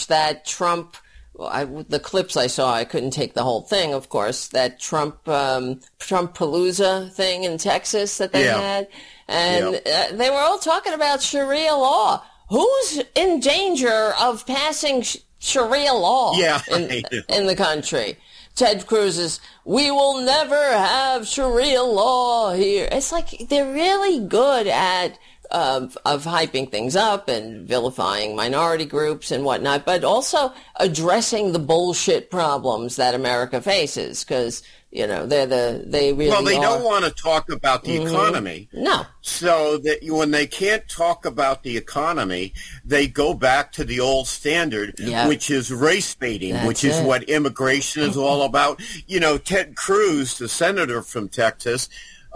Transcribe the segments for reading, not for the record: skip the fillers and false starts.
that Trump, the clips I saw, I couldn't take the whole thing, of course, that Trump-palooza thing in Texas that they had. And they were all talking about Sharia law. Who's in danger of passing Sharia law in the country? Ted Cruz's, we will never have Sharia law here. It's like they're really good at of hyping things up and vilifying minority groups and whatnot, but also addressing the bullshit problems that America faces, because they really well, they are. don't want to talk about the economy. No. So that when they can't talk about the economy, they go back to the old standard, which is race baiting, which is what immigration is all about. Ted Cruz, the senator from Texas,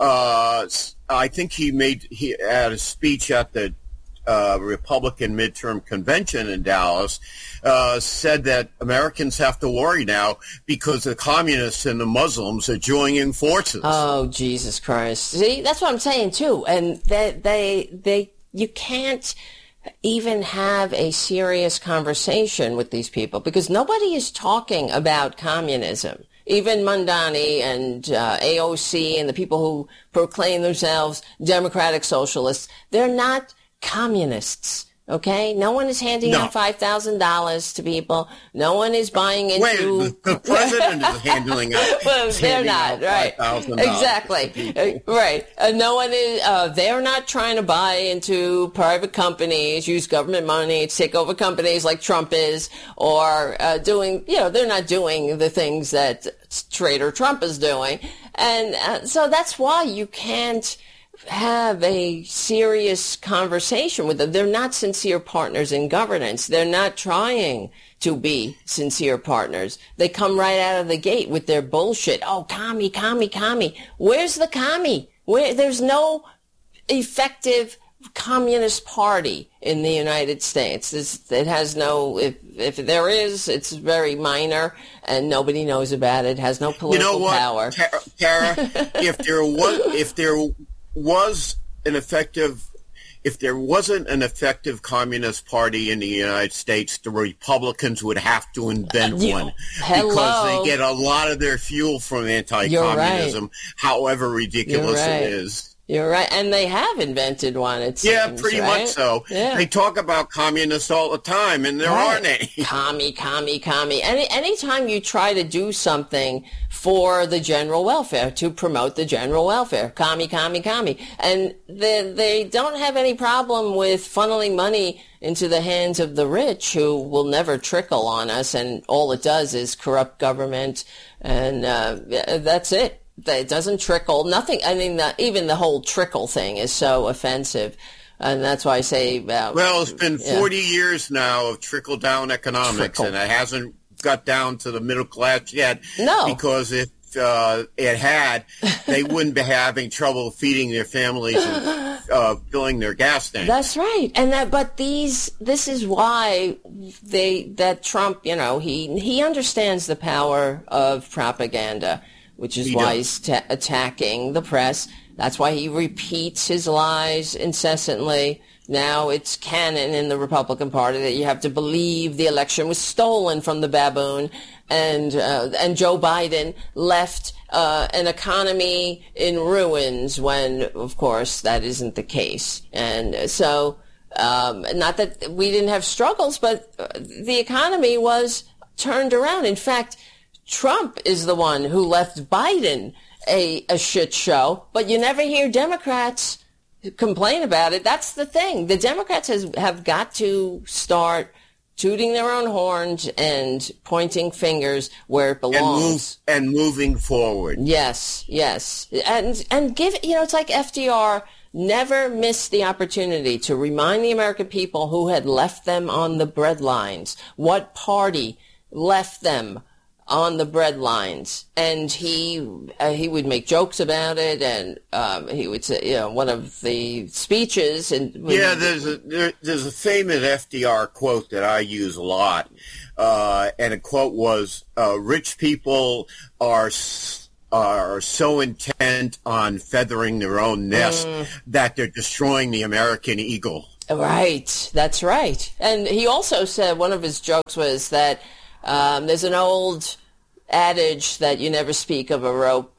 I think he had a speech at the Republican midterm convention in Dallas, said that Americans have to worry now because the communists and the Muslims are joining forces. Oh, Jesus Christ. See, that's what I'm saying, too. And you can't even have a serious conversation with these people because nobody is talking about communism. Even Mamdani and AOC and the people who proclaim themselves democratic socialists, they're not communists, okay? No one is handing out $5,000 to people. No one is buying into... Wait, the president is handling out... Well, they're not, right. Exactly. Right. No one is... they're not trying to buy into private companies, use government money to take over companies like Trump is, or doing... they're not doing the things that traitor Trump is doing. And so that's why you can't have a serious conversation with them. They're not sincere partners in governance. They're not trying to be sincere partners. They come right out of the gate with their bullshit. Oh, commie, commie, commie. Where's the commie? There's no effective communist party in the United States. It has no, if there is, it's very minor and nobody knows about it. It has no political power. Tara, if there wasn't an effective communist party in the United States, the Republicans would have to invent one. Because they get a lot of their fuel from anti-communism, however ridiculous it is. You're right. And they have invented one, it seems. Yeah, pretty much so. Yeah. They talk about communists all the time, and there aren't any. Commie, commie, commie. Anytime you try to do something for the general welfare, to promote the general welfare, commie, commie, commie. And they don't have any problem with funneling money into the hands of the rich who will never trickle on us, and all it does is corrupt government, and that's it. It doesn't trickle. Nothing. I mean, even the whole trickle thing is so offensive. And that's why I say about... Well, it's been 40 years now of trickle-down economics, and it hasn't got down to the middle class yet. No. Because if it had, they wouldn't be having trouble feeding their families and filling their gas tanks. That's right. And this is why that Trump, he understands the power of propaganda, which is why he's attacking the press. That's why he repeats his lies incessantly. Now it's canon in the Republican Party that you have to believe the election was stolen from the baboon, and Joe Biden left an economy in ruins when, of course, that isn't the case. And so, not that we didn't have struggles, but the economy was turned around. In fact, Trump is the one who left Biden a shit show, but you never hear Democrats complain about it. That's the thing. The Democrats have got to start tooting their own horns and pointing fingers where it belongs. And moving forward. Yes. And give, it's like FDR never missed the opportunity to remind the American people who had left them on the breadlines, what party left them on the bread lines, and he would make jokes about it, and he would say, one of the speeches, and there's a famous FDR quote that I use a lot, and a quote was, "Rich people are so intent on feathering their own nest that they're destroying the American eagle." Right. That's right. And he also said one of his jokes was that there's an old adage that you never speak of a rope.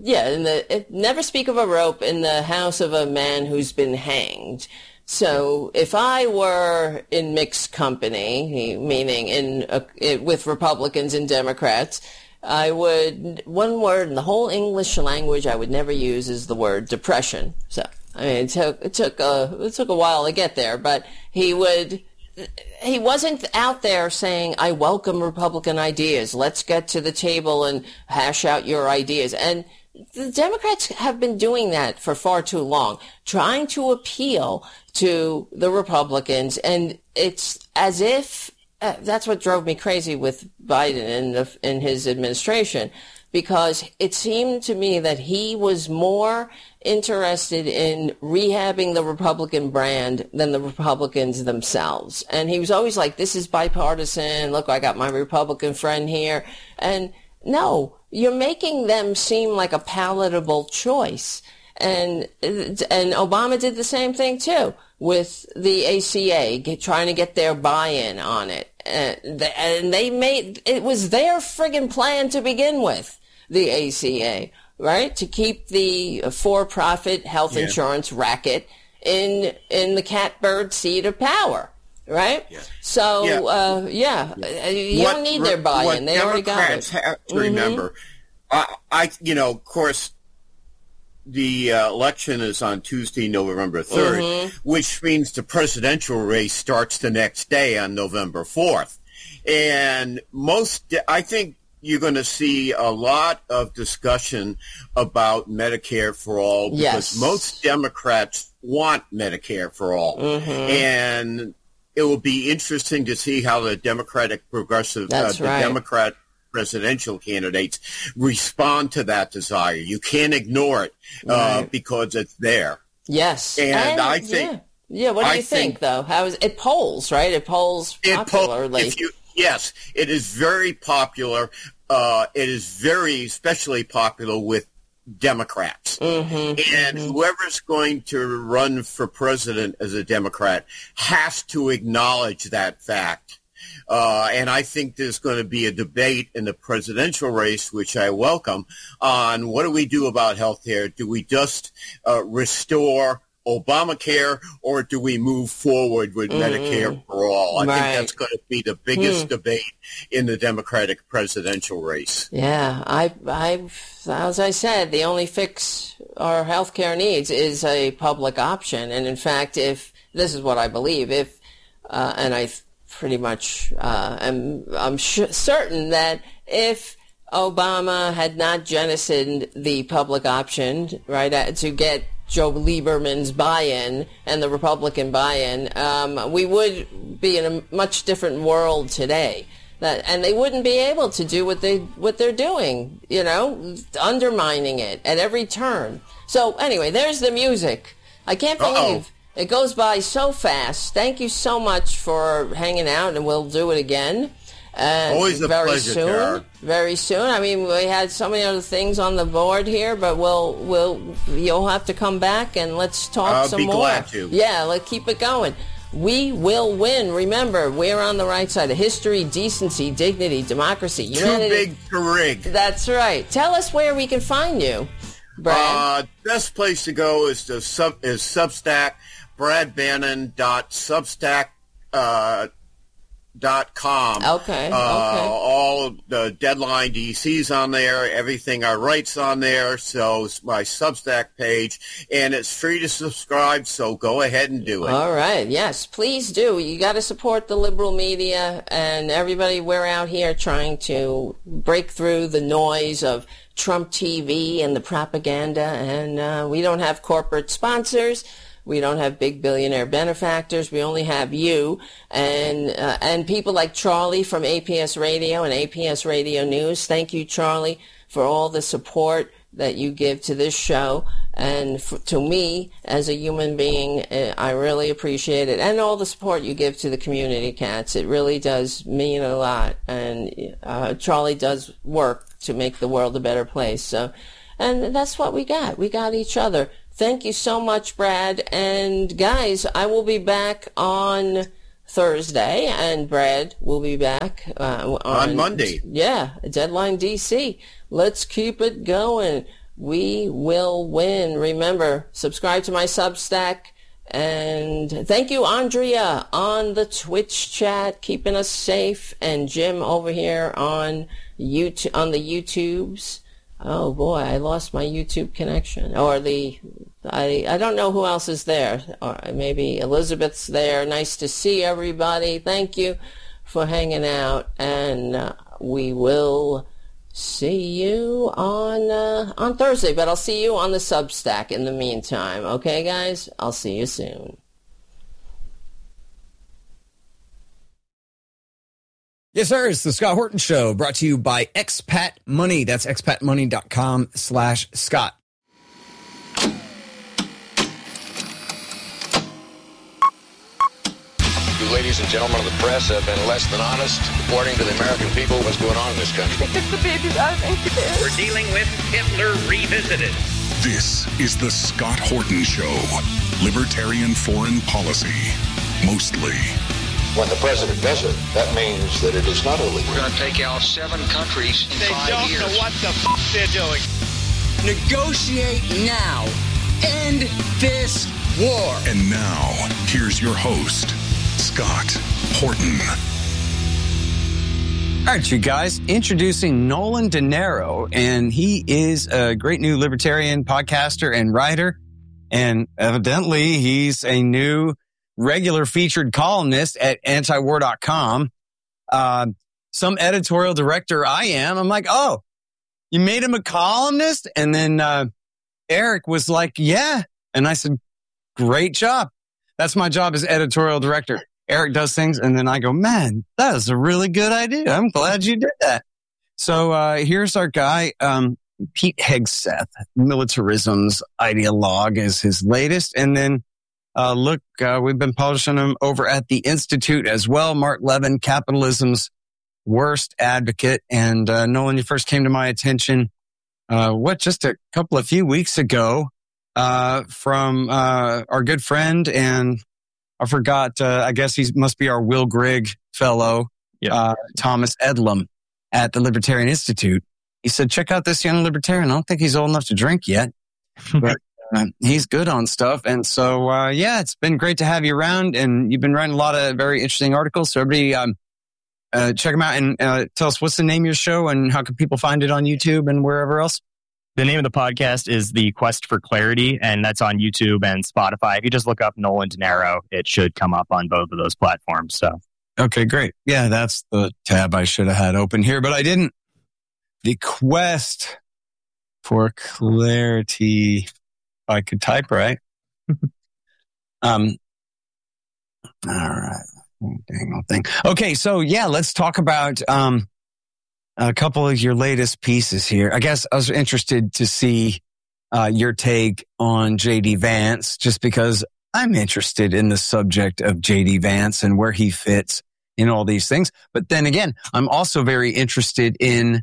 Never speak of a rope in the house of a man who's been hanged. So if I were in mixed company, meaning with Republicans and Democrats, I would, one word in the whole English language I would never use is the word depression. So, I mean, it took a while to get there, but he wasn't out there saying, I welcome Republican ideas. Let's get to the table and hash out your ideas. And the Democrats have been doing that for far too long, trying to appeal to the Republicans. And it's as if that's what drove me crazy with Biden in his administration, because it seemed to me that he was more interested in rehabbing the Republican brand than the Republicans themselves. And he was always like, this is bipartisan. Look, I got my Republican friend here. And no, you're making them seem like a palatable choice. And Obama did the same thing too with the ACA, trying to get their buy-in on it. And it was their friggin' plan to begin with, the ACA, right? To keep the for-profit health insurance racket in the catbird seat of power, right? Yeah. So, you don't need their buy-in. They already got it. Democrats have to remember, of course, the election is on Tuesday, November 3rd, which means the presidential race starts the next day on November 4th. And I think you're going to see a lot of discussion about Medicare for all, because most Democrats want Medicare for all. And it will be interesting to see how the Democratic progressive, Democrat presidential candidates respond to that desire. You can't ignore it because it's there. Yes. And I think... Yeah, what do you think, though? How is it polls, right? It polls popularly. Yes, it is very popular. It is very especially popular with Democrats. And whoever's going to run for president as a Democrat has to acknowledge that fact. And I think there's going to be a debate in the presidential race, which I welcome, on what do we do about health care? Do we just restore Obamacare, or do we move forward with Medicare for all? I think that's going to be the biggest debate in the Democratic presidential race. Yeah, as I said, the only fix our health care needs is a public option. And in fact, this is what I believe, and I pretty much I'm certain that if Obama had not jettisoned the public option, right, to get Joe Lieberman's buy-in and the Republican buy-in, we would be in a much different world today. And they wouldn't be able to do what they're doing, undermining it at every turn. So anyway, there's the music. I can't believe it goes by so fast. Thank you so much for hanging out, and we'll do it again. Always a pleasure, Tara. Very soon. I mean, we had so many other things on the board here, but you'll have to come back and let's talk some more. I'll be glad to. Yeah, let's keep it going. We will win. Remember, we're on the right side of history, decency, dignity, democracy. Too big to rig. That's right. Tell us where we can find you, Brad. Best place to go is Substack, bradbannon.substack.com. Okay. All the deadline DC's on there. Everything I write's on there. So it's my Substack page, and it's free to subscribe. So go ahead and do it. All right. Yes, please do. You got to support the liberal media and everybody. We're out here trying to break through the noise of Trump TV and the propaganda, and we don't have corporate sponsors. We don't have big billionaire benefactors. We only have you and people like Charlie from APS Radio and APS Radio News. Thank you, Charlie, for all the support that you give to this show and to me as a human being. I really appreciate it, and all the support you give to the community cats. It really does mean a lot, and Charlie does work to make the world a better place. So, and that's what we got. We got each other Thank you so much, Brad. And guys, I will be back on Thursday, and Brad will be back on Monday. Yeah, Deadline DC. Let's keep it going. We will win. Remember, subscribe to my Substack. And thank you, Andrea, on the Twitch chat, keeping us safe, and Jim over here on YouTube, on the YouTubes. Oh boy, I lost my YouTube connection. Or I don't know who else is there. Or maybe Elizabeth's there. Nice to see everybody. Thank you for hanging out, and we will see you on Thursday, but I'll see you on the Substack in the meantime. Okay, guys? I'll see you soon. Yes, sir. It's the Scott Horton Show, brought to you by Expat Money. That's expatmoney.com/Scott. You ladies and gentlemen of the press have been less than honest reporting to the American people what's going on in this country. They took the babies out of incubators. We're dealing with Hitler revisited. This is the Scott Horton Show. Libertarian foreign policy. Mostly. When the president does it, that means that it is not illegal. We're going to take out 7 countries in 5 years. They don't know what the they're doing. Negotiate now. End this war. And now, here's your host, Scott Horton. All right, you guys, introducing Nolan Dinero, and he is a great new libertarian podcaster and writer, and evidently he's a new regular featured columnist at antiwar.com. Some editorial director I am. I'm like, oh, you made him a columnist? And then Eric was like, yeah. And I said, great job. That's my job as editorial director. Eric does things, and then I go, man, that is a really good idea. I'm glad you did that. So here's our guy, Pete Hegseth, Militarism's Ideologue is his latest. And then we've been publishing him over at the Institute as well. Mark Levin, Capitalism's Worst Advocate. And Nolan, you first came to my attention, just a few weeks ago from our good friend, and I forgot, I guess he must be our Will Grigg fellow, Thomas Edlam at the Libertarian Institute. He said, check out this young libertarian. I don't think he's old enough to drink yet, but he's good on stuff. And so, it's been great to have you around, and you've been writing a lot of very interesting articles. So everybody, check them out and tell us what's the name of your show and how can people find it on YouTube and wherever else? The name of the podcast is The Quest for Clarity, and that's on YouTube and Spotify. If you just look up Nolan Dinero, it should come up on both of those platforms. So, okay, great. Yeah, that's the tab I should have had open here, but I didn't. The Quest for Clarity. I could type right. All right. Dang old thing. Okay, so let's talk about a couple of your latest pieces here. I guess I was interested to see your take on J.D. Vance, just because I'm interested in the subject of J.D. Vance and where he fits in all these things. But then again, I'm also very interested in,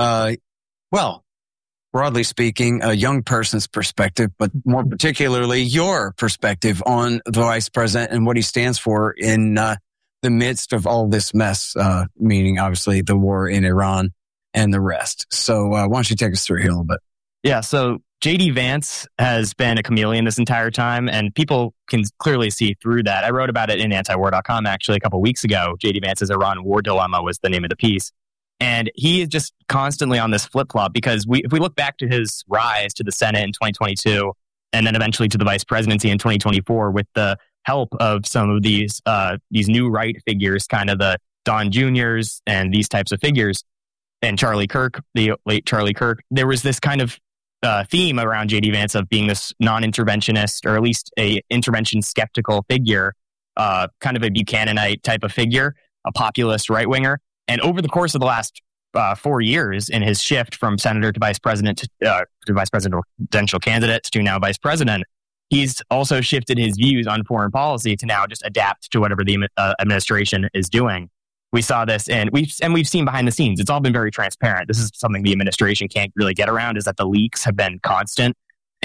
broadly speaking, a young person's perspective, but more particularly your perspective on the vice president and what he stands for in the midst of all this mess, meaning obviously the war in Iran and the rest. So why don't you take us through here a little bit? Yeah, so J.D. Vance has been a chameleon this entire time, and people can clearly see through that. I wrote about it in antiwar.com actually a couple weeks ago. J.D. Vance's Iran War Dilemma was the name of the piece. And he is just constantly on this flip-flop because if we look back to his rise to the Senate in 2022 and then eventually to the vice presidency in 2024 with the help of some of these new right figures, kind of the Don Juniors and these types of figures, and Charlie Kirk, the late Charlie Kirk, there was this kind of theme around J.D. Vance of being this non-interventionist, or at least a intervention skeptical figure, kind of a Buchananite type of figure, a populist right-winger. And over the course of the last 4 years, in his shift from senator to vice president to vice presidential candidate to now vice president, he's also shifted his views on foreign policy to now just adapt to whatever the administration is doing. We saw this, and we've seen behind the scenes. It's all been very transparent. This is something the administration can't really get around, is that the leaks have been constant.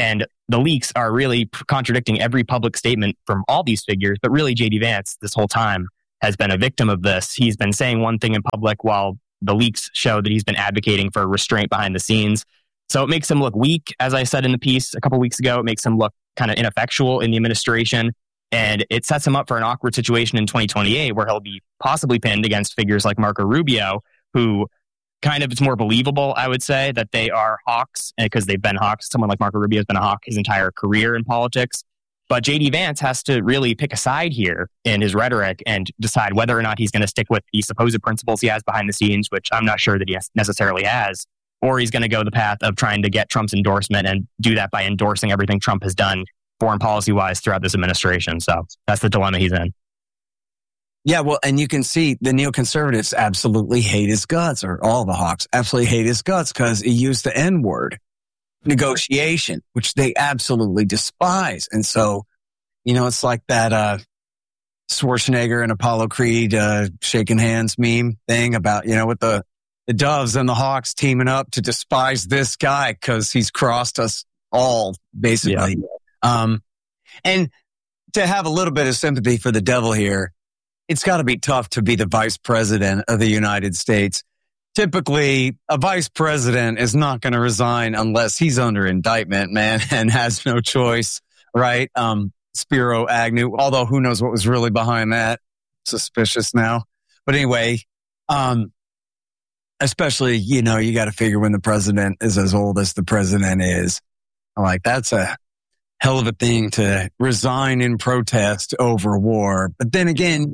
And the leaks are really contradicting every public statement from all these figures. But really, J.D. Vance, this whole time, has been a victim of this. He's been saying one thing in public while the leaks show that he's been advocating for restraint behind the scenes. So it makes him look weak, as I said in the piece a couple weeks ago. It makes him look kind of ineffectual in the administration. And it sets him up for an awkward situation in 2028 where he'll be possibly pinned against figures like Marco Rubio, who kind of, it's more believable, I would say, that they are hawks because they've been hawks. Someone like Marco Rubio has been a hawk his entire career in politics. But J.D. Vance has to really pick a side here in his rhetoric and decide whether or not he's going to stick with the supposed principles he has behind the scenes, which I'm not sure that he necessarily has, or he's going to go the path of trying to get Trump's endorsement and do that by endorsing everything Trump has done foreign policy-wise throughout this administration. So that's the dilemma he's in. Yeah, well, and you can see the neoconservatives absolutely hate his guts, or all the hawks absolutely hate his guts because he used the N-word, negotiation, which they absolutely despise. And so, it's like that Schwarzenegger and Apollo Creed shaking hands meme thing about, with the Doves and the Hawks teaming up to despise this guy because he's crossed us all, basically. Yeah. And to have a little bit of sympathy for the devil here, it's got to be tough to be the vice president of the United States. Typically, a vice president is not going to resign unless he's under indictment, man, and has no choice, right? Spiro Agnew, although who knows what was really behind that. Suspicious now. But anyway, especially, you got to figure when the president is as old as the president is. Like, that's a hell of a thing to resign in protest over war. But then again,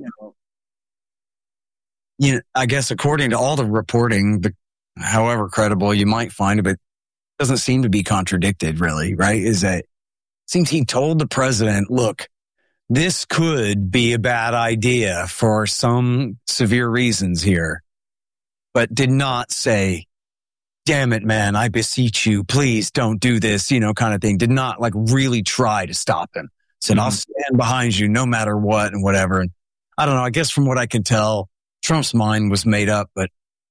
I guess according to all the reporting, however credible you might find it, doesn't seem to be contradicted really, right? Is that seems he told the president, look, this could be a bad idea for some severe reasons here, but did not say, damn it, man, I beseech you, please don't do this, kind of thing. Did not really try to stop him. Said, I'll stand behind you no matter what and whatever. And I don't know, I guess from what I can tell, Trump's mind was made up, but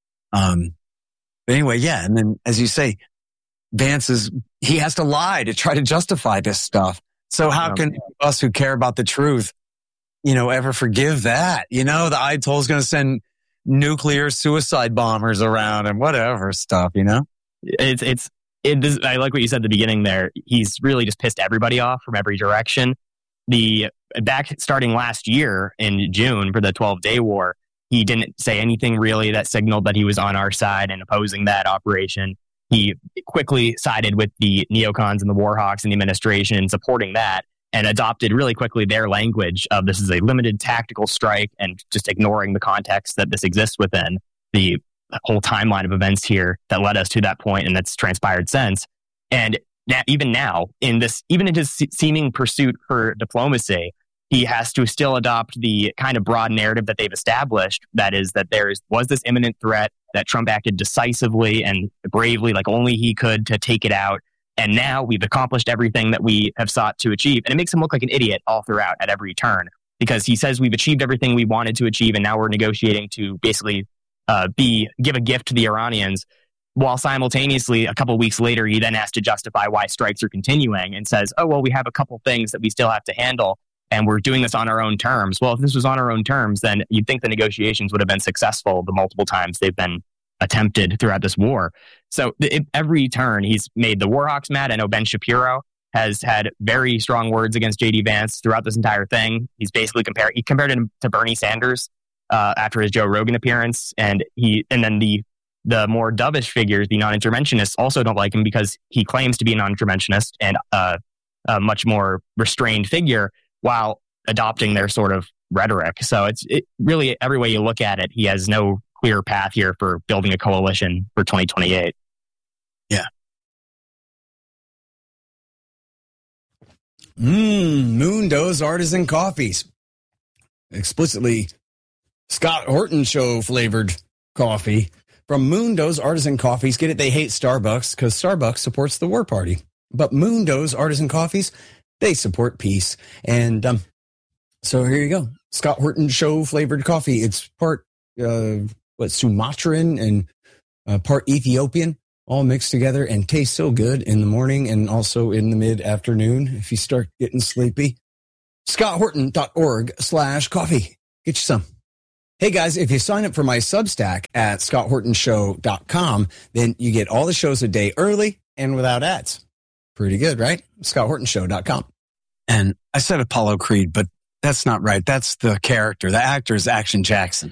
anyway, yeah. And then as you say, Vance he has to lie to try to justify this stuff. So how can us who care about the truth, ever forgive that? The Ayatollah is going to send nuclear suicide bombers around and whatever stuff, It's I like what you said at the beginning there. He's really just pissed everybody off from every direction. Starting last year in June for the 12-day war, he didn't say anything really that signaled that he was on our side and opposing that operation. He quickly sided with the neocons and the war hawks in the administration and supporting that, and adopted really quickly their language of this is a limited tactical strike, and just ignoring the context that this exists within, the whole timeline of events here that led us to that point, and that's transpired since. And even now, even in his seeming pursuit for diplomacy, he has to still adopt the kind of broad narrative that they've established. That is that was this imminent threat, that Trump acted decisively and bravely, like only he could, to take it out. And now we've accomplished everything that we have sought to achieve. And it makes him look like an idiot all throughout at every turn, because he says we've achieved everything we wanted to achieve, and now we're negotiating to basically give a gift to the Iranians, while simultaneously a couple of weeks later he then has to justify why strikes are continuing and says, oh, well, we have a couple things that we still have to handle, and we're doing this on our own terms. Well, if this was on our own terms, then you'd think the negotiations would have been successful the multiple times they've been attempted throughout this war. So every turn he's made the war hawks mad. I know Ben Shapiro has had very strong words against J.D. Vance throughout this entire thing. He's basically compared him to Bernie Sanders after his Joe Rogan appearance, and then the more dovish figures, the non-interventionists, also don't like him because he claims to be a non-interventionist and a much more restrained figure, while adopting their sort of rhetoric. So it's really, every way you look at it, he has no clear path here for building a coalition for 2028. Yeah. Moondo's Artisan Coffees. Explicitly Scott Horton Show flavored coffee from Moondo's Artisan Coffees. Get it? They hate Starbucks because Starbucks supports the war party. But Moondo's Artisan Coffees, they support peace. And so here you go. Scott Horton Show flavored coffee. It's part Sumatran and part Ethiopian. all mixed together and taste so good in the morning and also in the mid-afternoon if you start getting sleepy. ScottHorton.org/coffee. Get you some. Hey guys, if you sign up for my Substack at ScottHortonShow.com, then you get all the shows a day early and without ads. Pretty good, right? ScottHortonShow.com. And I said Apollo Creed, but that's not right. That's the character. The actor is Action Jackson.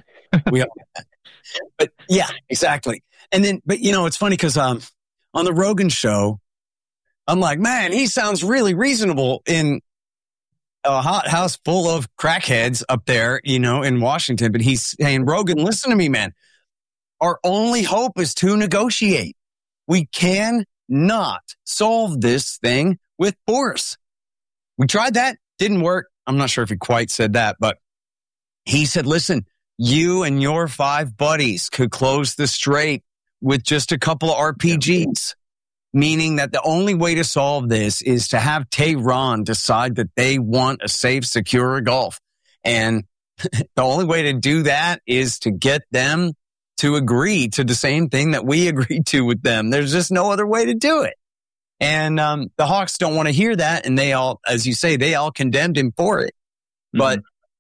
But yeah, exactly. And then, but it's funny because on the Rogan show, I'm like, man, he sounds really reasonable in a hot house full of crackheads up there, in Washington. But he's saying, Rogan, listen to me, man. Our only hope is to negotiate. We cannot solve this thing with force. We tried that. Didn't work. I'm not sure if he quite said that, but he said, listen, you and your 5 buddies could close the strait with just a couple of RPGs, meaning that the only way to solve this is to have Tehran decide that they want a safe, secure Gulf. And the only way to do that is to get them to agree to the same thing that we agreed to with them. There's just no other way to do it. And the Hawks don't want to hear that. And they all, as you say, they all condemned him for it. Mm-hmm. But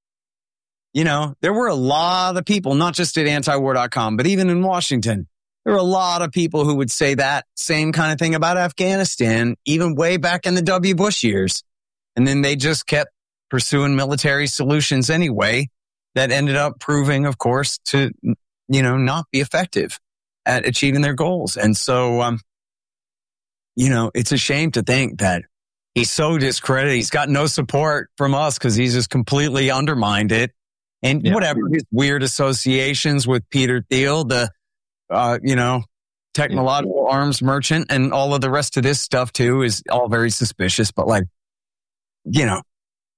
there were a lot of people, not just at antiwar.com, but even in Washington, there were a lot of people who would say that same kind of thing about Afghanistan, even way back in the W. Bush years. And then they just kept pursuing military solutions anyway that ended up proving, of course, to, not be effective at achieving their goals. And so, it's a shame to think that he's so discredited. He's got no support from us because he's just completely undermined it. And whatever, his weird associations with Peter Thiel, the, technological arms merchant, and all of the rest of this stuff too is all very suspicious. But in a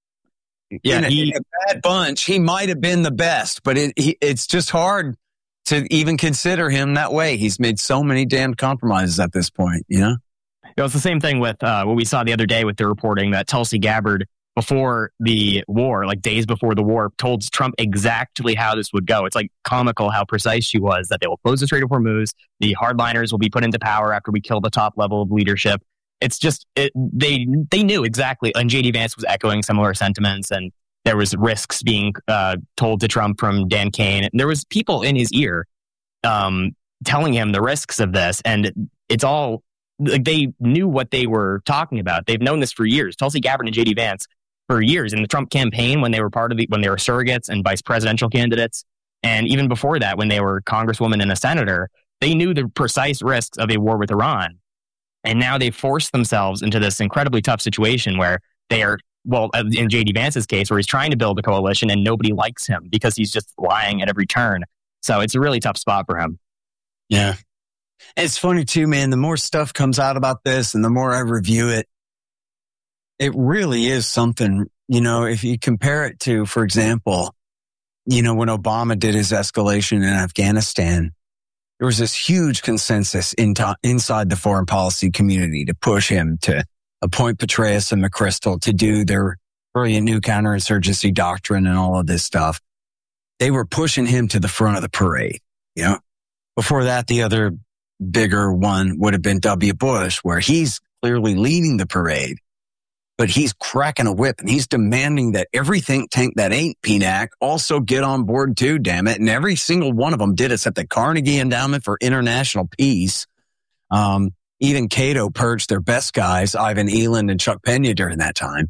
bad bunch, he might have been the best, but it's just hard to even consider him that way. He's made so many damn compromises at this point, It's the same thing with what we saw the other day with the reporting that Tulsi Gabbard, before the war, like days before the war, told Trump exactly how this would go. It's like comical how precise she was, that they will close the Strait of Hormuz, the hardliners will be put into power after we kill the top level of leadership. It's just, they knew exactly, and J.D. Vance was echoing similar sentiments, and there was risks being told to Trump from Dan Cain. And there was people in his ear telling him the risks of this, and it's all, like, they knew what they were talking about. They've known this for years. Tulsi Gabbard and J.D. Vance, for years in the Trump campaign, when they were when they were surrogates and vice presidential candidates, and even before that, when they were congresswoman and a senator, they knew the precise risks of a war with Iran. And now they forced themselves into this incredibly tough situation where they are, well, in J.D. Vance's case, where he's trying to build a coalition and nobody likes him because he's just lying at every turn. So it's a really tough spot for him. Yeah. It's funny too, man. The more stuff comes out about this and the more I review it, it really is something, if you compare it to, for example, when Obama did his escalation in Afghanistan, there was this huge consensus inside the foreign policy community to push him to appoint Petraeus and McChrystal to do their brilliant new counterinsurgency doctrine and all of this stuff. They were pushing him to the front of the parade. Before that, the other bigger one would have been W. Bush, where he's clearly leading the parade. But he's cracking a whip and he's demanding that every think tank that ain't PNAC also get on board too, damn it. And every single one of them did, except the Carnegie Endowment for International Peace. Even Cato purged their best guys, Ivan Eland and Chuck Pena, during that time.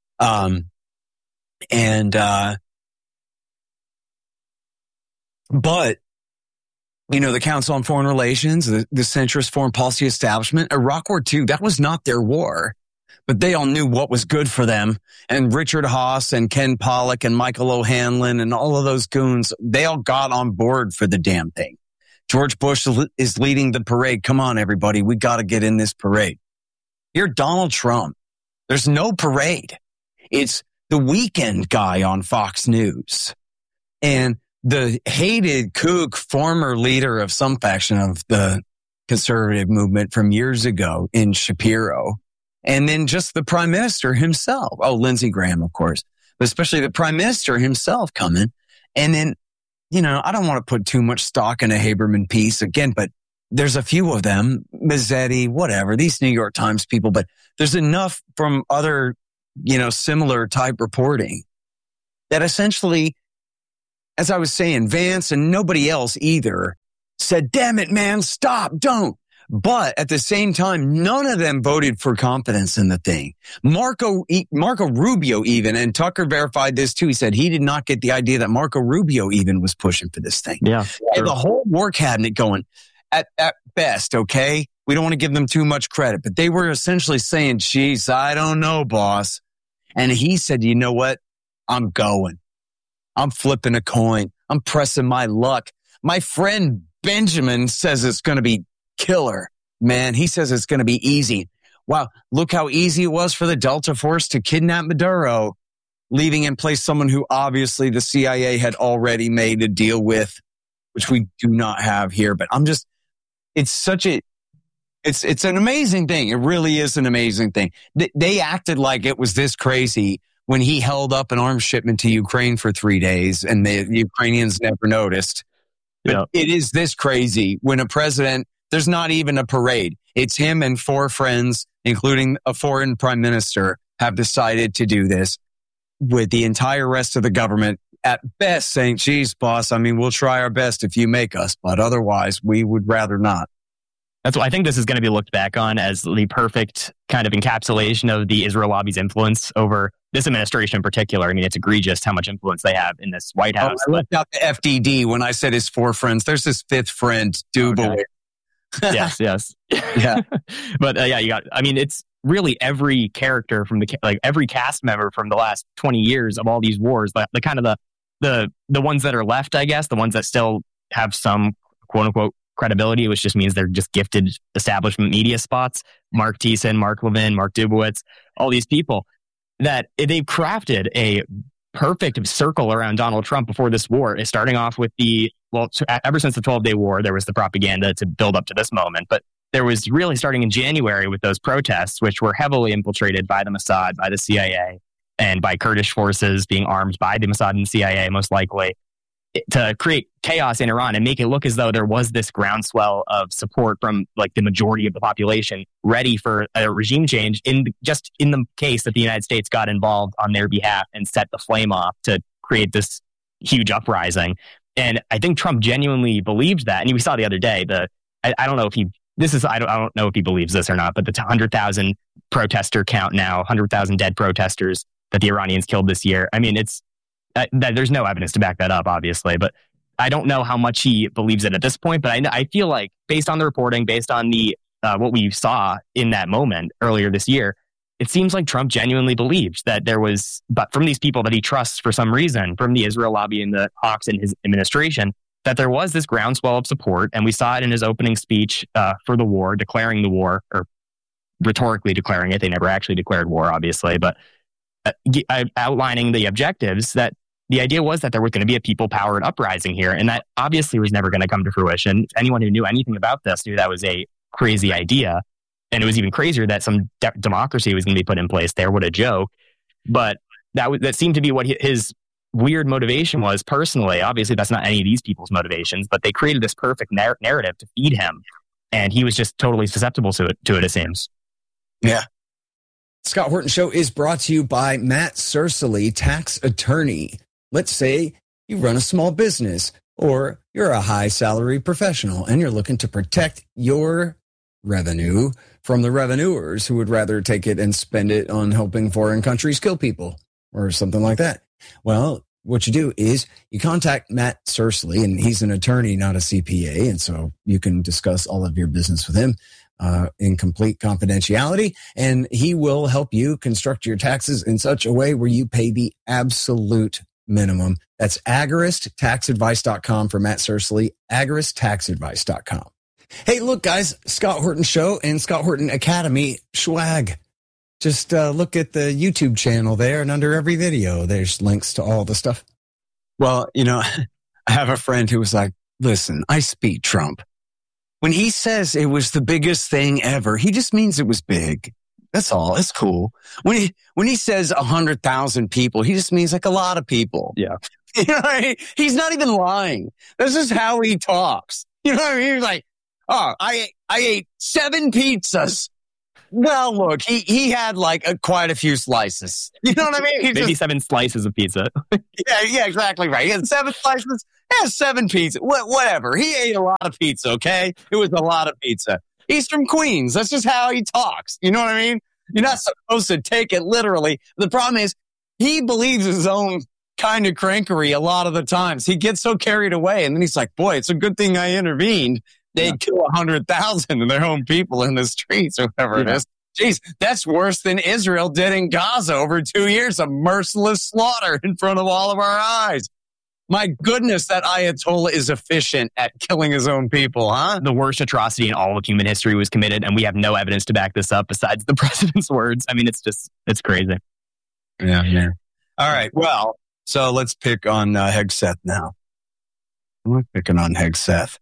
But the Council on Foreign Relations, the centrist foreign policy establishment, Iraq War II, that was not their war. But they all knew what was good for them. And Richard Haas and Ken Pollock and Michael O'Hanlon and all of those goons, they all got on board for the damn thing. George Bush is leading the parade. Come on, everybody. We got to get in this parade. You're Donald Trump. There's no parade. It's the weekend guy on Fox News. And the hated kook, former leader of some faction of the conservative movement from years ago in Shapiro. And then just the prime minister himself. Oh, Lindsey Graham, of course, but especially the prime minister himself coming. And then, I don't want to put too much stock in a Haberman piece again, but there's a few of them, Mazzetti, whatever, these New York Times people, but there's enough from other, similar type reporting that essentially, as I was saying, Vance and nobody else either said, damn it, man, stop, don't. But at the same time, none of them voted for confidence in the thing. Marco Rubio even, and Tucker verified this too. He said he did not get the idea that Marco Rubio even was pushing for this thing. Yeah. And the whole war cabinet going, at best, okay? We don't want to give them too much credit, but they were essentially saying, geez, I don't know, boss. And he said, you know what? I'm going. I'm flipping a coin. I'm pressing my luck. My friend Benjamin says it's going to be killer, man. He says it's going to be easy. Wow, look how easy it was for the Delta Force to kidnap Maduro, leaving in place someone who obviously the CIA had already made a deal with, which we do not have here. But it's an amazing thing. It really is an amazing thing. They acted like it was this crazy when he held up an arms shipment to Ukraine for 3 days and the Ukrainians never noticed. But It is this crazy when a president, there's not even a parade. It's him and 4 friends, including a foreign prime minister, have decided to do this with the entire rest of the government at best saying, geez, boss, we'll try our best if you make us, but otherwise we would rather not. That's why I think this is going to be looked back on as the perfect kind of encapsulation of the Israel lobby's influence over this administration in particular. It's egregious how much influence they have in this White House. I left out the FDD when I said his 4 friends. There's his 5th friend, Dubowitz. Okay. Yes. Yeah. But it's really every character from every cast member from the last 20 years of all these wars, the kind of the ones that are left, I guess, the ones that still have some quote unquote credibility, which just means they're just gifted establishment media spots. Mark Thiessen, Mark Levin, Mark Dubowitz, all these people that they've crafted a perfect circle around Donald Trump before this war, starting off with ever since the 12-day war, there was the propaganda to build up to this moment. But there was really starting in January with those protests, which were heavily infiltrated by the Mossad, by the CIA, and by Kurdish forces being armed by the Mossad and CIA, most likely, to create chaos in Iran and make it look as though there was this groundswell of support from the majority of the population ready for a regime change in the case that the United States got involved on their behalf and set the flame off to create this huge uprising. And I think Trump genuinely believed that. And we saw the other day, I don't know if he believes this or not, but the 100,000 protester count now, 100,000 dead protesters that the Iranians killed this year. It's there's no evidence to back that up, obviously, but I don't know how much he believes it at this point. But I feel like based on the reporting, based on the what we saw in that moment earlier this year, it seems like Trump genuinely believed that there was, but from these people that he trusts for some reason, from the Israel lobby and the hawks in his administration, that there was this groundswell of support. And we saw it in his opening speech for the war, declaring the war, or rhetorically declaring it. They never actually declared war, obviously, but outlining the objectives, that the idea was that there was going to be a people-powered uprising here, and that obviously was never going to come to fruition. Anyone who knew anything about this knew that was a crazy idea, and it was even crazier that some democracy was going to be put in place there. What a joke. But that seemed to be what his weird motivation was personally. Obviously, that's not any of these people's motivations, but they created this perfect narrative to feed him, and he was just totally susceptible to it, it seems. Yeah. Scott Horton Show is brought to you by Matt Cercily, tax attorney. Let's say you run a small business or you're a high salary professional and you're looking to protect your revenue from the revenuers who would rather take it and spend it on helping foreign countries kill people or something like that. Well, what you do is you contact Matt Cercily, and he's an attorney, not a CPA. And so you can discuss all of your business with him in complete confidentiality, and he will help you construct your taxes in such a way where you pay the absolute minimum. That's agoristaxadvice.com for Matt Cercily, agoristaxadvice.com. Hey, look, guys, Scott Horton Show and Scott Horton Academy swag. Just look at the YouTube channel there, and under every video, there's links to all the stuff. Well, I have a friend who was like, listen, I speak Trump. When he says it was the biggest thing ever, he just means it was big. That's all. It's cool. When he says 100,000 people, he just means a lot of people. Yeah. He's not even lying. This is how he talks. You know what I mean? He's like, Oh, I ate 7 pizzas. Well, look, he had like quite a few slices. You know what I mean? Maybe 7 slices of pizza. yeah, exactly right. He had 7 slices. Yeah, 7 pizza. Whatever. He ate a lot of pizza, okay? It was a lot of pizza. He's from Queens. That's just how he talks. You know what I mean? You're not supposed to take it literally. The problem is he believes his own kind of crankery a lot of the times. He gets so carried away, and then he's like, boy, it's a good thing I intervened. They'd kill 100,000 of their own people in the streets or whatever it is. Jeez, that's worse than Israel did in Gaza over 2 years of merciless slaughter in front of all of our eyes. My goodness, that Ayatollah is efficient at killing his own people, huh? The worst atrocity in all of human history was committed, and we have no evidence to back this up besides the president's words. I mean, it's crazy. Yeah. All right, well, so let's pick on Hegseth now. We're picking on Hegseth.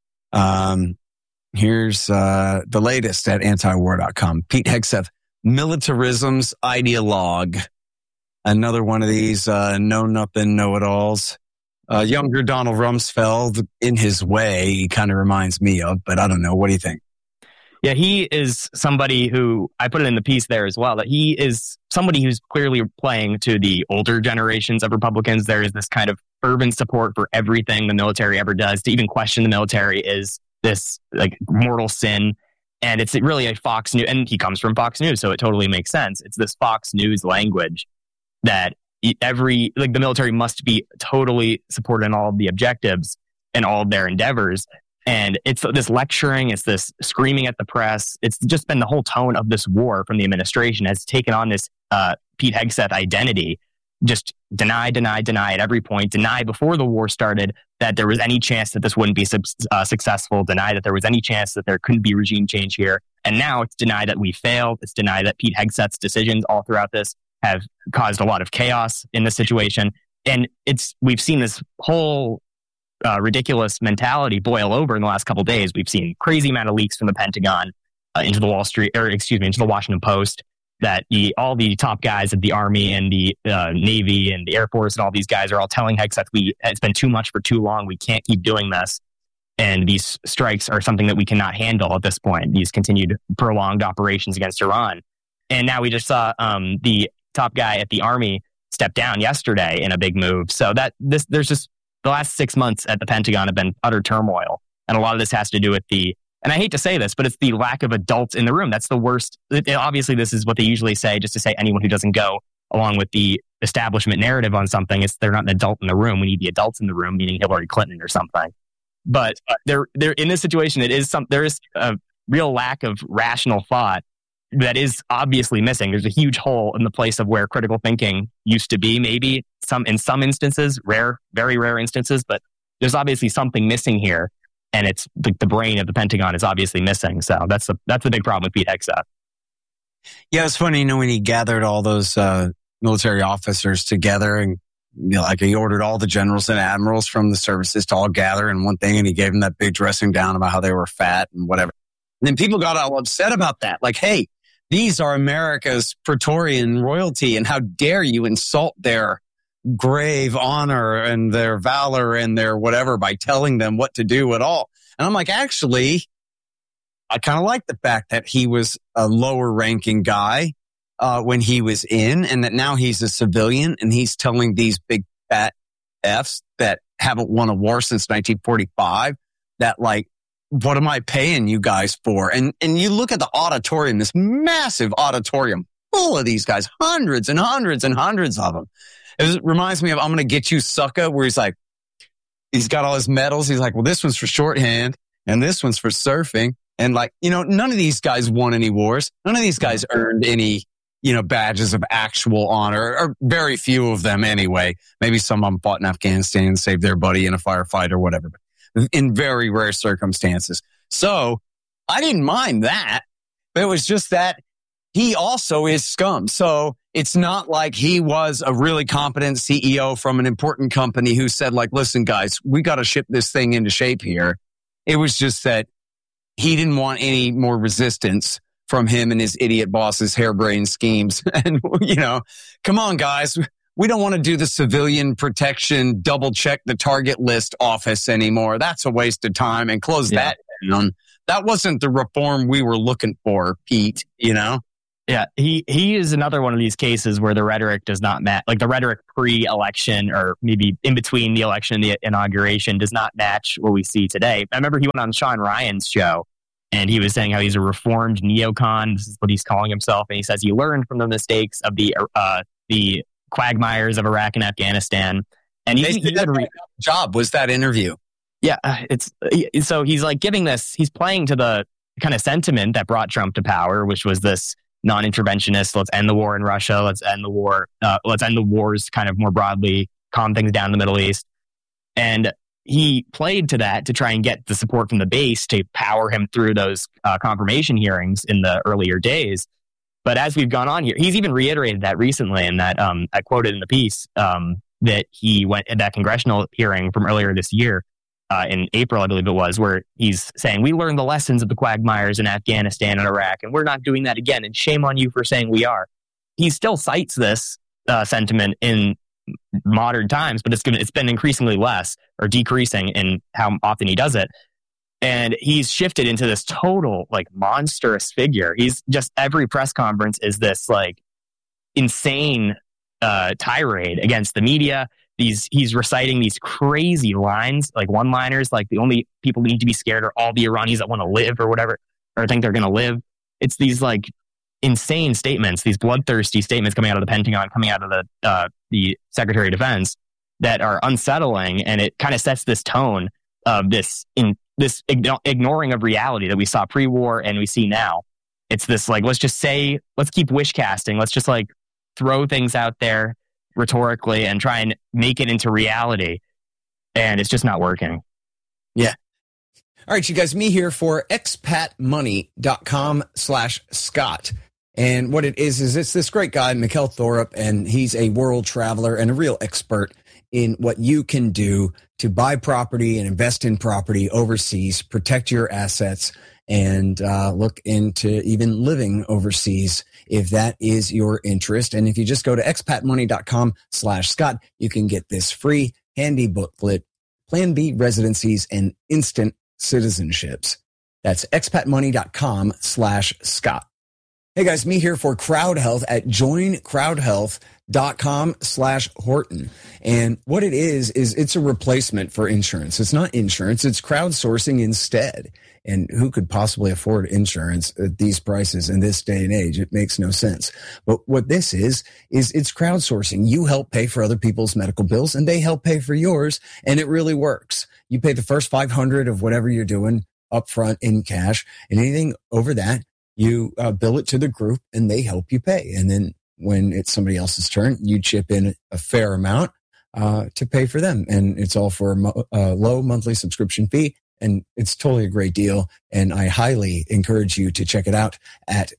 Here's the latest at antiwar.com. Pete Hegseth, militarism's ideologue. Another one of these know-nothing, know-it-alls. Younger Donald Rumsfeld, in his way, he kind of reminds me of, but I don't know. What do you think? Yeah, he is somebody who, I put it in the piece there as well, that he is somebody who's clearly playing to the older generations of Republicans. There is this kind of fervent support for everything the military ever does. To even question the military is this like mortal sin. And it's really a Fox News, and he comes from Fox News, so it totally makes sense. It's this Fox News language that the military must be totally supported in all of the objectives and all of their endeavors. And it's this lecturing, it's this screaming at the press. It's just been the whole tone of this war from the administration has taken on this Pete Hegseth identity. Just deny at every point. Deny before the war started that there was any chance that this wouldn't be successful. Deny that there was any chance that there couldn't be regime change here. And now it's denied that we failed. It's denied that Pete Hegseth's decisions all throughout this have caused a lot of chaos in this situation. And we've seen this whole ridiculous mentality boil over in the last couple of days. We've seen crazy amount of leaks from the Pentagon into the Washington Post that all the top guys of the Army and the Navy and the Air Force and all these guys are all telling Hegseth it's been too much for too long. We can't keep doing this. And these strikes are something that we cannot handle at this point. These continued prolonged operations against Iran. And now we just saw the top guy at the Army step down yesterday in a big move. So there's just the last 6 months at the Pentagon have been utter turmoil. And a lot of this has to do with and I hate to say this, but it's the lack of adults in the room. That's the worst. Obviously, this is what they usually say, just to say anyone who doesn't go along with the establishment narrative on something, they're not an adult in the room. We need the adults in the room, meaning Hillary Clinton or something. But they're in this situation, there is a real lack of rational thought that is obviously missing. There's a huge hole in the place of where critical thinking used to be, maybe in some instances, very rare instances, but there's obviously something missing here. And it's the brain of the Pentagon is obviously missing. So that's the big problem with Pete Hegseth. Yeah, it's funny, when he gathered all those military officers together and he ordered all the generals and admirals from the services to all gather in one thing, and he gave them that big dressing down about how they were fat and whatever. And then people got all upset about that. Like, hey, these are America's Praetorian royalty, and how dare you insult their grave honor and their valor and their whatever by telling them what to do at all. And I'm like, actually, I kind of like the fact that he was a lower ranking guy when he was in, and that now he's a civilian and he's telling these big fat Fs that haven't won a war since 1945 that, like, what am I paying you guys for? And you look at the auditorium, this massive auditorium full of these guys, hundreds and hundreds and hundreds of them. It reminds me of I'm Gonna Get You, Sucker, where he's got all his medals. He's like, well, this one's for shorthand and this one's for surfing. And none of these guys won any wars. None of these guys earned any, badges of actual honor, or very few of them anyway. Maybe some of them fought in Afghanistan and saved their buddy in a firefight or whatever, but in very rare circumstances. So I didn't mind that, but it was just that he also is scum. So it's not like he was a really competent CEO from an important company who said, like, listen, guys, we got to ship this thing into shape here. It was just that he didn't want any more resistance from him and his idiot boss's harebrained schemes. And, come on, guys. We don't want to do the civilian protection, double check the target list office anymore. That's a waste of time, and close that That wasn't the reform we were looking for, Pete, you know? Yeah, he is another one of these cases where the rhetoric does not match, like the rhetoric pre-election or maybe in between the election and the inauguration does not match what we see today. I remember he went on Sean Ryan's show and he was saying how he's a reformed neocon. This is what he's calling himself. And he says he learned from the mistakes of the quagmires of Iraq and Afghanistan. And he did a job was that interview. Yeah, so he's like giving this, he's playing to the kind of sentiment that brought Trump to power, which was this non-interventionist, let's end the war in Russia, let's end the war, let's end the wars kind of more broadly, calm things down in the Middle East. And he played to that to try and get the support from the base to power him through those confirmation hearings in the earlier days. But as we've gone on here, he's even reiterated that recently, and that I quoted in the piece that he went at that congressional hearing from earlier this year, in April, I believe it was, where he's saying, we learned the lessons of the quagmires in Afghanistan and Iraq, and we're not doing that again, and shame on you for saying we are. He still cites this sentiment in modern times, but it's been increasingly less or decreasing in how often he does it. And he's shifted into this total, like, monstrous figure. He's just, every press conference is this, like, insane tirade against the media. He's reciting these crazy lines, like one-liners, like the only people who need to be scared are all the Iranians that want to live or whatever, or think they're going to live. It's these like insane statements, these bloodthirsty statements coming out of the Pentagon, coming out of the Secretary of Defense that are unsettling, and it kind of sets this tone of this ignoring of reality that we saw pre-war and we see now. It's this like, let's keep wish casting, let's just like throw things out there rhetorically and try and make it into reality, and it's just not working. Yeah. All right, you guys, me here for expatmoney.com/Scott. And what it is it's this great guy, Mikkel Thorup, and he's a world traveler and a real expert in what you can do to buy property and invest in property overseas, protect your assets, and look into even living overseas if that is your interest. And if you just go to expatmoney.com/Scott, you can get this free handy booklet, Plan B residencies and instant citizenships. That's expatmoney.com/Scott. Hey guys, me here for Crowd Health at joincrowdhealth.com/Horton. And what it is it's a replacement for insurance. It's not insurance, it's crowdsourcing instead. And who could possibly afford insurance at these prices in this day and age? It makes no sense. But what this is it's crowdsourcing. You help pay for other people's medical bills and they help pay for yours. And it really works. You pay the first $500 of whatever you're doing upfront in cash, and anything over that, you bill it to the group and they help you pay. And then when it's somebody else's turn, you chip in a fair amount to pay for them. And it's all for a low monthly subscription fee. And it's totally a great deal. And I highly encourage you to check it out at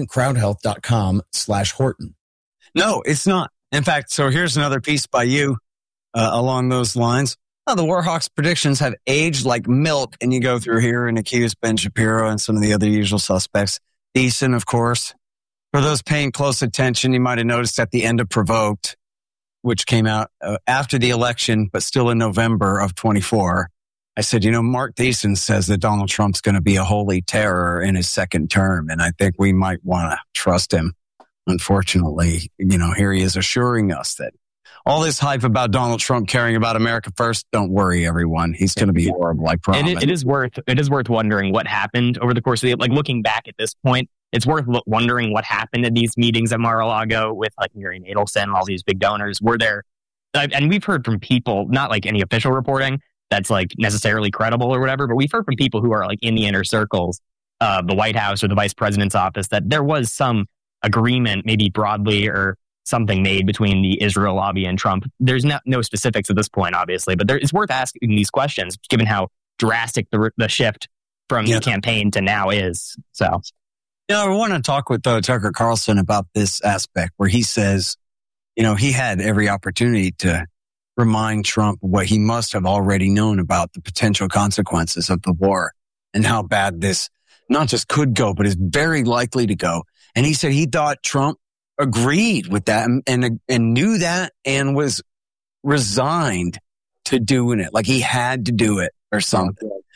joincrowdhealth.com/Horton. No, it's not. In fact, so here's another piece by you along those lines. Oh, the Warhawks predictions have aged like milk. And you go through here and accuse Ben Shapiro and some of the other usual suspects. Thiessen, of course. For those paying close attention, you might have noticed at the end of Provoked, which came out after the election, but still in November of 24. I said, Mark Thiessen says that Donald Trump's going to be a holy terror in his second term, and I think we might want to trust him. Unfortunately, here he is assuring us that all this hype about Donald Trump caring about America first, don't worry, everyone. He's going to be horrible, I promise. And it is worth wondering what happened over the course of like looking back at this point. It's worth wondering what happened at these meetings at Mar-a-Lago with like Mary Nadelson and all these big donors. Were there, and we've heard from people, not like any official reporting that's like necessarily credible or whatever, but we've heard from people who are like in the inner circles of the White House or the vice president's office that there was some agreement, maybe broadly or something made between the Israel lobby and Trump. There's no specifics at this point, obviously, but it's worth asking these questions given how drastic the shift from the campaign to now is. So, I want to talk with Tucker Carlson about this aspect where he says, he had every opportunity to remind Trump what he must have already known about the potential consequences of the war and how bad this not just could go, but is very likely to go. And he said he thought Trump agreed with that and knew that and was resigned to doing it. Like he had to do it or something.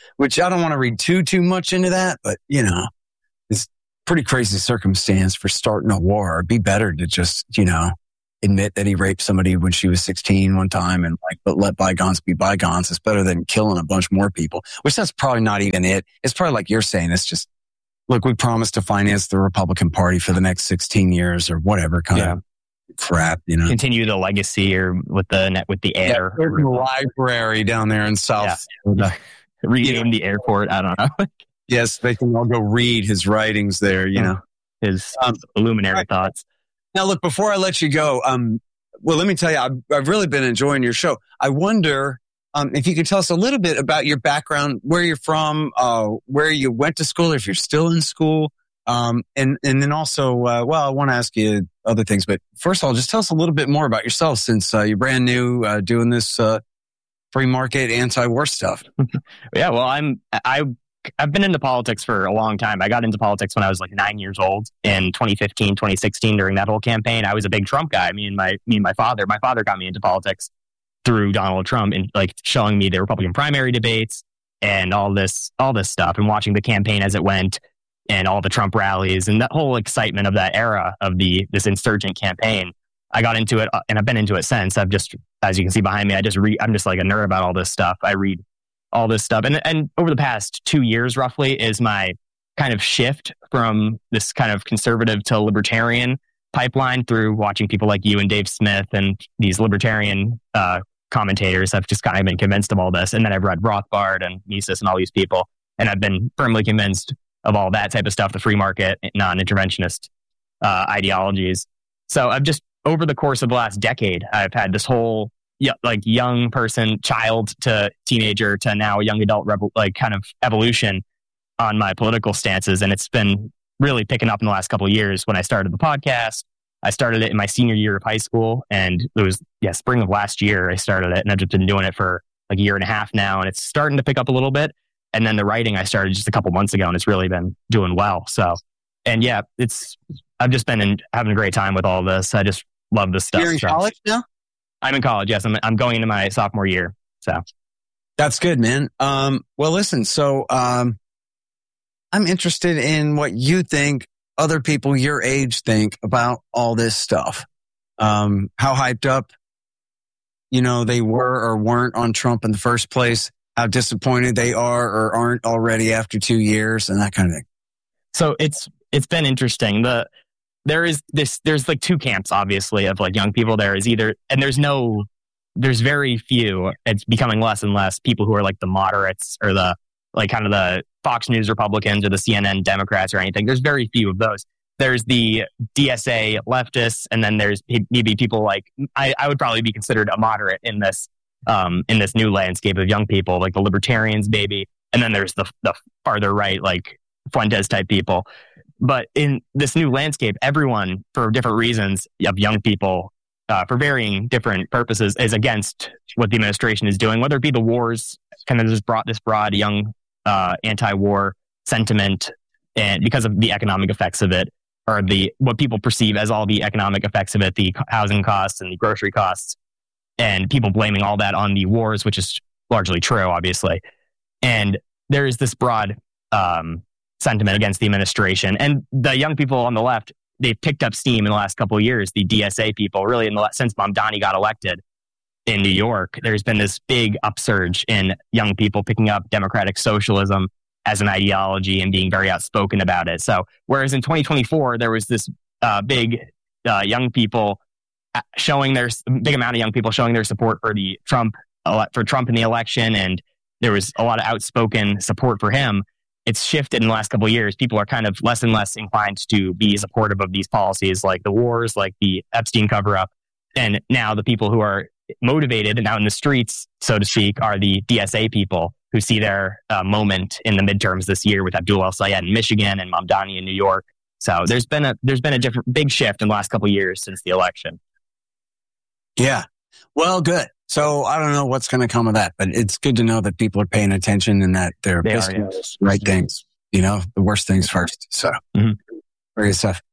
which I don't want to read too much into that, but it's pretty crazy circumstance for starting a war. It'd be better to just, admit that he raped somebody when she was 16 one time and but let bygones be bygones. It's better than killing a bunch more people, which that's probably not even it. It's probably like you're saying. It's just, look, we promised to finance the Republican Party for the next 16 years or whatever kind of crap, Continue the legacy or with the air. There's a library down there in South. Rename the airport. I don't know. Yes, they can all go read his writings there, his illuminary thoughts. Now, look, before I let you go, let me tell you, I've really been enjoying your show. I wonder if you could tell us a little bit about your background, where you're from, where you went to school, if you're still in school, and then also, I want to ask you other things, but first of all, just tell us a little bit more about yourself since you're brand new doing this free market anti-war stuff. Yeah, well, I've been into politics for a long time. I got into politics when I was like 9 years old in 2015, 2016 during that whole campaign. I was a big Trump guy. Me and my father got me into politics through Donald Trump and like showing me the Republican primary debates and all this stuff and watching the campaign as it went and all the Trump rallies and that whole excitement of that era of this insurgent campaign. I got into it and I've been into it since. I've just, as you can see behind me, I'm just like a nerd about all this stuff. I read all this stuff. And over the past 2 years, roughly, is my kind of shift from this kind of conservative to libertarian pipeline through watching people like you and Dave Smith and these libertarian commentators. I've just kind of been convinced of all this. And then I've read Rothbard and Mises and all these people. And I've been firmly convinced of all that type of stuff, the free market, non-interventionist ideologies. So I've just, over the course of the last decade, I've had this whole young person, child to teenager to now young adult, kind of evolution on my political stances. And it's been really picking up in the last couple of years. When I started the podcast, I started it in my senior year of high school. And it was, spring of last year, I started it. And I've just been doing it for like a year and a half now. And it's starting to pick up a little bit. And then the writing I started just a couple months ago and it's really been doing well. So, and I've just been having a great time with all this. I just love this stuff. You're in college now? I'm in college, yes. I'm going into my sophomore year. So that's good, man. Well, listen, so I'm interested in what you think other people your age think about all this stuff. How hyped up, they were or weren't on Trump in the first place, how disappointed they are or aren't already after 2 years and that kind of thing. So it's been interesting. There's like two camps, obviously, of like young people. There's very few. It's becoming less and less people who are like the moderates or the like kind of the Fox News Republicans or the CNN Democrats or anything. There's very few of those. There's the DSA leftists, and then there's maybe people like I would probably be considered a moderate in this new landscape of young people, like the libertarians, maybe. And then there's the farther right, like Fuentes type people. But in this new landscape, everyone, for different reasons of young people, for varying different purposes, is against what the administration is doing, whether it be the wars, kind of just brought this broad young anti-war sentiment, and because of the economic effects of it, or what people perceive as all the economic effects of it, the housing costs and the grocery costs, and people blaming all that on the wars, which is largely true, obviously. And there is this broad sentiment against the administration. And the young people on the left, they've picked up steam in the last couple of years. The DSA people, really, since Mamdani got elected in New York, there's been this big upsurge in young people picking up democratic socialism as an ideology and being very outspoken about it. So, whereas in 2024, there was this big young people big amount of young people showing their support for Trump in the election, and there was a lot of outspoken support for him. It's shifted in the last couple of years. People are kind of less and less inclined to be supportive of these policies, like the wars, like the Epstein cover-up. And now the people who are motivated and out in the streets, so to speak, are the DSA people who see their moment in the midterms this year with Abdul El-Sayed in Michigan and Mamdani in New York. So there's been a different big shift in the last couple of years since the election. Yeah. Well, good. So I don't know what's going to come of that, but it's good to know that people are paying attention and that they're basically right things, the worst things first. So very good stuff.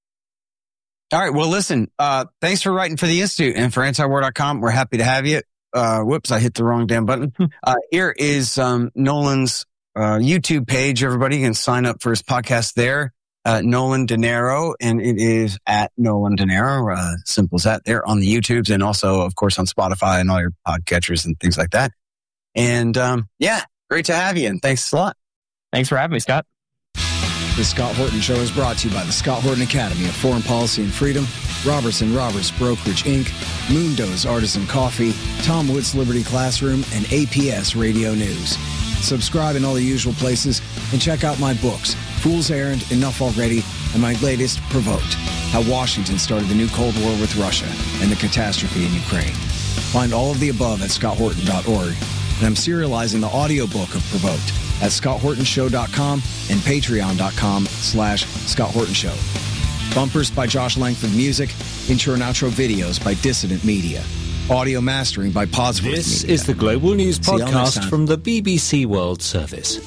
All right. Well, listen, thanks for writing for the Institute and for antiwar.com. We're happy to have you. whoops, I hit the wrong damn button. Here is Nolan's YouTube page. Everybody can sign up for his podcast there. Nolan Dinero, and it is at Nolan Dinero. Simple as that. There on the YouTubes and also, of course, on Spotify and all your podcatchers and things like that. And yeah, great to have you, and thanks a lot. Thanks for having me, Scott. The Scott Horton Show is brought to you by the Scott Horton Academy of Foreign Policy and Freedom, Robertson Roberts Brokerage Inc., Moondo's Artisan Coffee, Tom Wood's Liberty Classroom, and APS Radio News. Subscribe in all the usual places and check out my books, Fool's Errand, Enough Already, and my latest, Provoked, How Washington Started the New Cold War with Russia and the Catastrophe in Ukraine. Find all of the above at scotthorton.org, and I'm serializing the audiobook of Provoked at scotthortonshow.com and patreon.com/Scott Horton Show. Bumpers by Josh Langford Music, intro and outro videos by Dissident Media. Audio mastering by Podsworth Media. This is the Global News Podcast from the BBC World Service.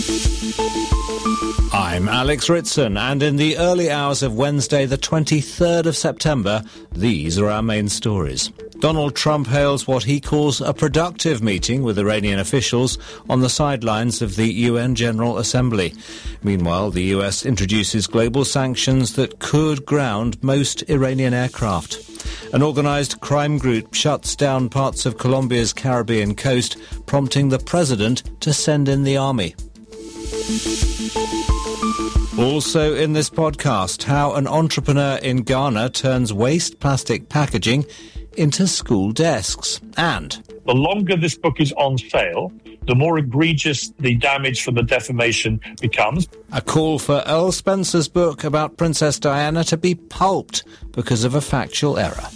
I'm Alex Ritson, and in the early hours of Wednesday, the 23rd of September, these are our main stories. Donald Trump hails what he calls a productive meeting with Iranian officials on the sidelines of the UN General Assembly. Meanwhile, the US introduces global sanctions that could ground most Iranian aircraft. An organised crime group shuts down parts of Colombia's Caribbean coast, prompting the president to send in the army. Also in this podcast, how an entrepreneur in Ghana turns waste plastic packaging into school desks. And the longer this book is on sale, the more egregious the damage from the defamation becomes. A call for Earl Spencer's book about Princess Diana to be pulped because of a factual error.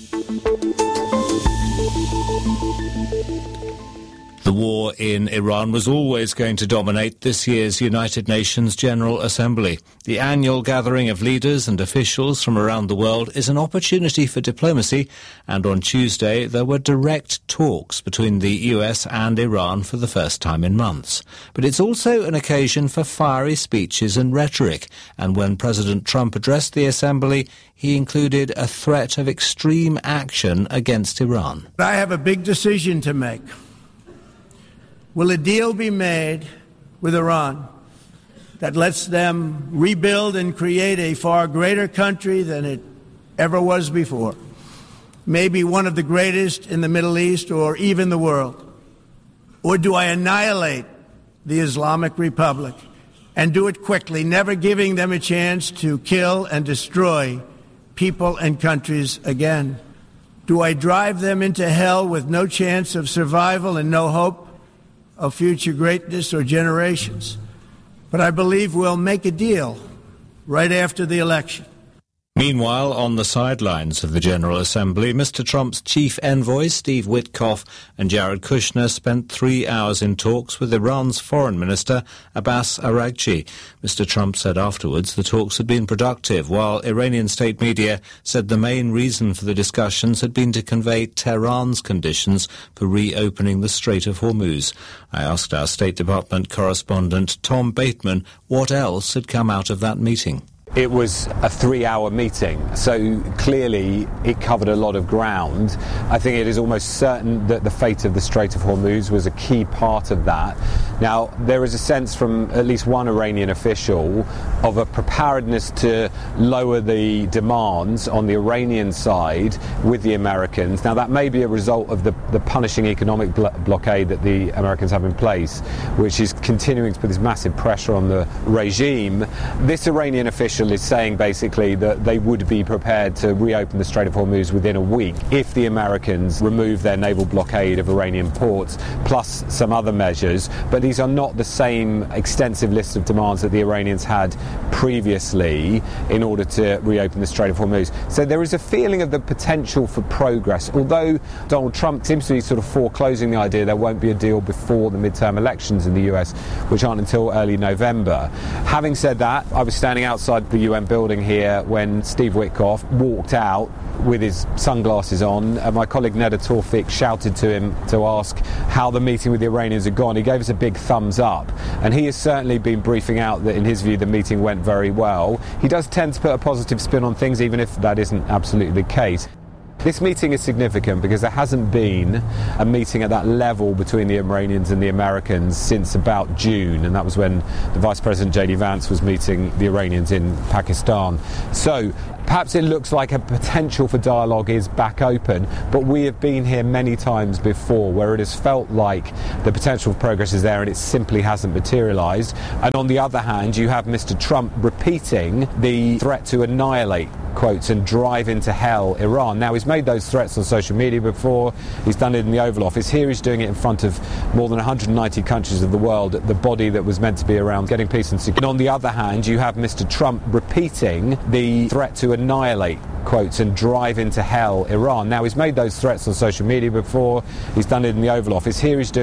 The war in Iran was always going to dominate this year's United Nations General Assembly. The annual gathering of leaders and officials from around the world is an opportunity for diplomacy, and on Tuesday there were direct talks between the US and Iran for the first time in months. But it's also an occasion for fiery speeches and rhetoric, and when President Trump addressed the Assembly, he included a threat of extreme action against Iran. I have a big decision to make. Will a deal be made with Iran that lets them rebuild and create a far greater country than it ever was before? Maybe one of the greatest in the Middle East or even the world? Or do I annihilate the Islamic Republic and do it quickly, never giving them a chance to kill and destroy people and countries again? Do I drive them into hell with no chance of survival and no hope of future greatness or generations? But I believe we'll make a deal right after the election. Meanwhile, on the sidelines of the General Assembly, Mr. Trump's chief envoy, Steve Witkoff, and Jared Kushner spent 3 hours in talks with Iran's foreign minister, Abbas Araghchi. Mr. Trump said afterwards the talks had been productive, while Iranian state media said the main reason for the discussions had been to convey Tehran's conditions for reopening the Strait of Hormuz. I asked our State Department correspondent, Tom Bateman, what else had come out of that meeting. It was a 3-hour meeting, so clearly it covered a lot of ground. I think it is almost certain that the fate of the Strait of Hormuz was a key part of that. Now, there is a sense from at least one Iranian official of a preparedness to lower the demands on the Iranian side with the Americans. Now, that may be a result of the punishing economic blockade that the Americans have in place, which is continuing to put this massive pressure on the regime. This Iranian official is saying basically that they would be prepared to reopen the Strait of Hormuz within a week if the Americans remove their naval blockade of Iranian ports, plus some other measures. But these are not the same extensive list of demands that the Iranians had previously in order to reopen the Strait of Hormuz. So there is a feeling of the potential for progress, although Donald Trump seems to be sort of foreclosing the idea there won't be a deal before the midterm elections in the US, which aren't until early November. Having said that, I was standing outside the UN building here when Steve Witkoff walked out with his sunglasses on, and my colleague Neda Tawfiq shouted to him to ask how the meeting with the Iranians had gone. He gave us a big thumbs up, and he has certainly been briefing out that in his view the meeting went very well. He does tend to put a positive spin on things, even if that isn't absolutely the case. This meeting is significant because there hasn't been a meeting at that level between the Iranians and the Americans since about June, and that was when the Vice President J.D. Vance was meeting the Iranians in Pakistan. So perhaps it looks like a potential for dialogue is back open, but we have been here many times before where it has felt like the potential for progress is there and it simply hasn't materialised. And on the other hand, you have Mr. Trump repeating the threat to annihilate, quotes, and drive into hell Iran. Now, he's made those threats on social media before. He's done it in the Oval Office. Here he's doing it in front of more than 190 countries of the world, the body that was meant to be around getting peace and security. And on the other hand, you have Mr. Trump repeating the threat to annihilate, quotes, and drive into hell Iran. Now, he's made those threats on social media before. He's done it in the Oval Office. Here he's doing